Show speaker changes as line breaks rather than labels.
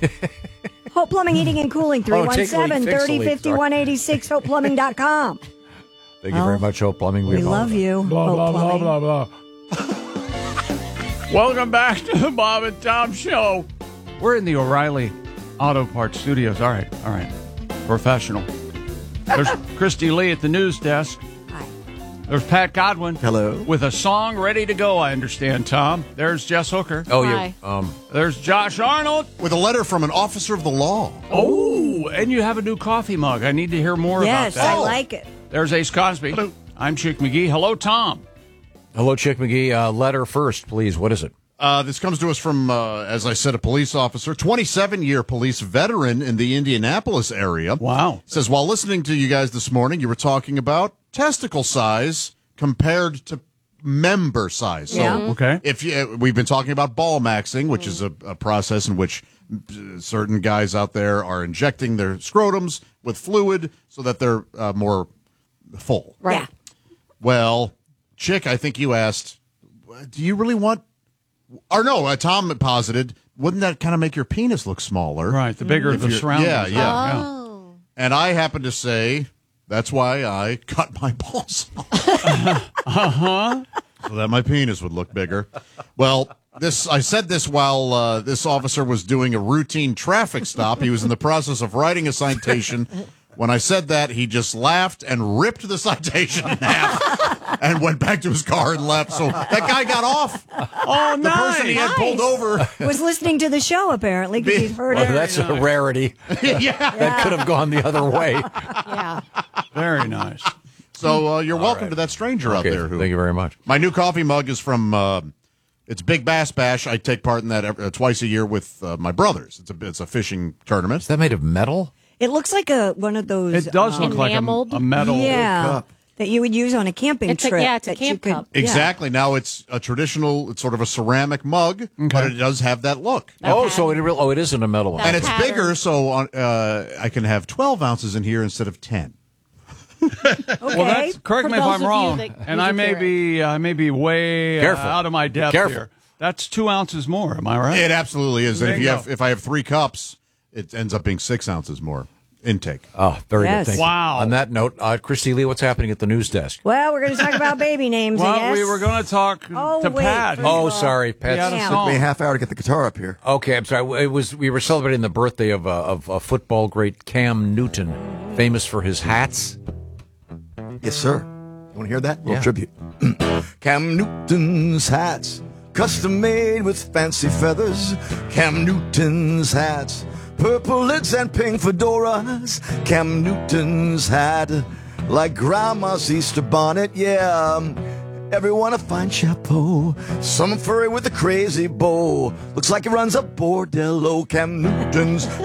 Hope Plumbing, Heating, and Cooling,
take a leak, fix a leak,
317-3050-186, HopePlumbing.com.
Thank you very much, Hope Plumbing.
We love you,
Blah,
Hope
blah, blah,
Plumbing.
blah, blah. Welcome back to the Bob and Tom Show. We're in the O'Reilly Auto Parts Studios. All right. Professional. There's Christy Lee at the news desk.
Hi.
There's Pat Godwin.
Hello.
With a song ready to go, I understand, Tom. There's Jess Hooker.
Oh,
Hi.
There's Josh Arnold.
With a letter from an officer of the law.
Oh, and you have a new coffee mug. I need to hear more about
Yes,
that.
I like it.
There's Ace Cosby.
Hello.
I'm Chick McGee. Hello, Tom.
Hello, Chick McGee. Letter first, please. What is it?
This comes to us from, as I said, a police officer, 27-year police veteran in the Indianapolis area.
Wow.
Says, while listening to you guys this morning, you were talking about testicle size compared to member size. So
Yeah.
Okay.
we've been talking about ball maxing, which is a process in which certain guys out there are injecting their scrotums with fluid so that they're more full.
Right. Yeah.
Well, Chick, I think you asked, do you really want... Or no, Tom posited, wouldn't that kind of make your penis look smaller?
Right, the bigger the surroundings.
Yeah.
Oh.
And I happen to say, that's why I cut my balls off. So that my penis would look bigger. Well, I said this while this officer was doing a routine traffic stop. He was in the process of writing a citation. When I said that, he just laughed and ripped the citation in half and went back to his car and left. So that guy got off.
Oh,
The person he had pulled over.
Was listening to the show, apparently, because he'd heard
Well,
it.
that's a rarity. That could have gone the other way.
Yeah.
Very nice.
So you're welcome to that stranger out
Okay,
there.
thank you very much.
My new coffee mug is from it's Big Bass Bash. I take part in that twice a year with my brothers. It's a fishing tournament.
Is that made of metal?
It looks like one of those.
It does look like
Enameled?
a metal
cup that you would use on a camping
It's a-
trip.
yeah, it's a
that you
camp
could-
cup.
yeah.
Exactly. Now it's a traditional. It's sort of a ceramic mug, but it does have that look.
Oh, so it isn't a metal one.
That
And it's
pattern.
bigger, so I can have 12 ounces in here instead of 10.
Okay.
Well, that's correct
For
me if
those
I'm
of
wrong,
you that
and
use
I
a
may be way
Careful.
out of my depth
Careful.
here. That's 2 ounces more. Am I right?
It absolutely is. And
There
if
you
you
go.
if I have 3 cups, it ends up being 6 ounces more intake.
Oh, very
Yes.
good. Thank
Wow.
you. On that note, Christy Lee, what's happening at the news desk?
Well, we're going to talk about baby names, I
Well,
guess.
we were going to talk
Oh,
to
wait,
Pat.
first
Oh,
of all-
sorry, Pat.
Yeah,
Yeah.
song.
Took me a half hour to get the guitar up here.
Okay, I'm sorry. We were celebrating the birthday of a football great, Cam Newton, famous for his hats.
Yes, sir. You want to hear that?
Yeah.
Little tribute. Cam Newton's hats, custom made with fancy feathers. Cam Newton's hats, purple lids and pink fedoras. Cam Newton's hat, like grandma's Easter bonnet, yeah. Everyone a fine chapeau, some furry with a crazy bow. Looks like he runs a bordello. Cam Newton's